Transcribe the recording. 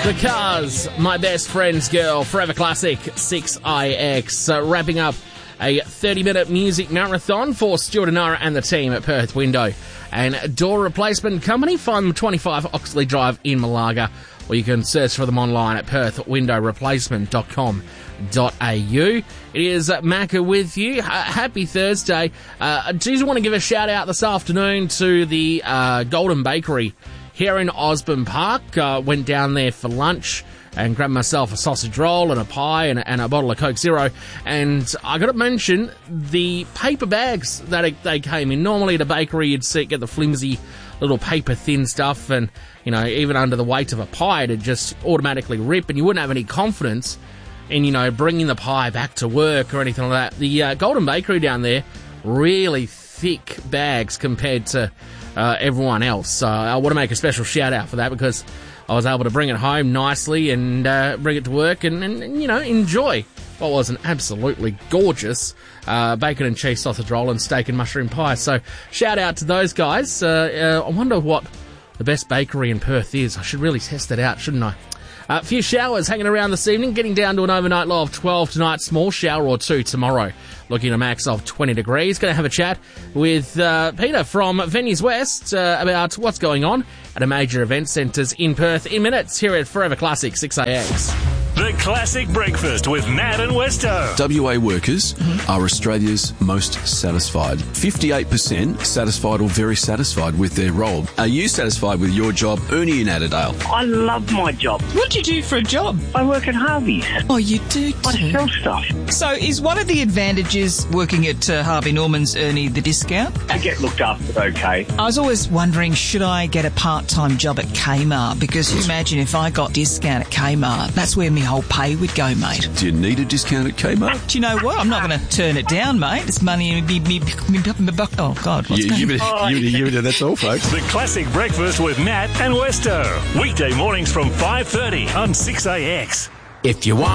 The Cars, My Best Friend's Girl, Forever Classic, 6IX. Wrapping up a 30-minute music marathon for Stuart and Nara and the team at Perth Window and Door Replacement Company. Find them 25 Oxley Drive in Malaga, or you can search for them online at perthwindowreplacement.com.au. It is Macca with you. Happy Thursday. I just want to give a shout out this afternoon to the Golden Bakery here in Osborne Park. Went down there for lunch and grabbed myself a sausage roll and a pie and a bottle of Coke Zero. And I got to mention the paper bags that they came in. Normally at a bakery you'd get the flimsy little paper thin stuff, and you know, even under the weight of a pie it'd just automatically rip and you wouldn't have any confidence in, you know, bringing the pie back to work or anything like that. The Golden Bakery down there, really thick bags compared to everyone else. So I want to make a special shout out for that, because I was able to bring it home nicely and bring it to work and you know, enjoy what was an absolutely gorgeous bacon and cheese sausage roll and steak and mushroom pie. So shout out to those guys. I wonder what the best bakery in Perth is. I should really test it out, shouldn't I? A few showers hanging around this evening, getting down to an overnight low of 12 tonight, small shower or two tomorrow. Looking at a max of 20 degrees. Going to have a chat with Peter from Venues West about what's going on at a major event centres in Perth in minutes here at Forever Classic 6AX. The Classic Breakfast with Matt and Westo. WA workers are Australia's most satisfied. 58% satisfied or very satisfied with their role. Are you satisfied with your job? Ernie in Adelaide. I love my job. What do you do for a job? I work at Harvey's. Oh, you do I too? sell stuff. So is one of the advantages working at Harvey Norman's, Ernie, the discount? I get looked after okay. I was always wondering, should I get a part-time job at Kmart? Because you imagine if I got discount at Kmart, that's where my whole pay would go, mate. Do you need a discount at Kmart? Do you know what? I'm not going to turn it down, mate. It's money in me. Oh, God. What's going on? That's all, folks. The Classic Breakfast with Matt and Westo. Weekday mornings from 5:30 on 6AX. If you want